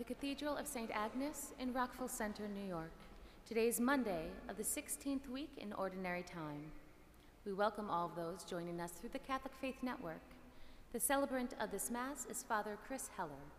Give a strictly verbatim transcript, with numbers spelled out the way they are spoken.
Cathedral of Saint Agnes in Rockville Center, New York. Today is Monday of the sixteenth week in Ordinary Time. We welcome all of those joining us through the Catholic Faith Network. The celebrant of this Mass is Father Chris Heller.